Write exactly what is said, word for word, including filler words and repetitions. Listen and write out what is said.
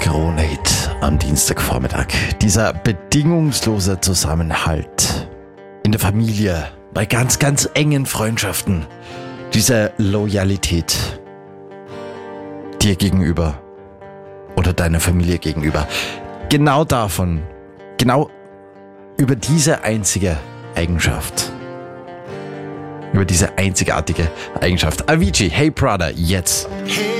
Krone-Hit am Dienstagvormittag. Dieser bedingungslose Zusammenhalt in der Familie, bei ganz, ganz engen Freundschaften. Diese Loyalität dir gegenüber oder deiner Familie gegenüber. Genau davon, genau über diese einzige Eigenschaft. Über diese einzigartige Eigenschaft. Avicii, Hey Brother, jetzt. Hey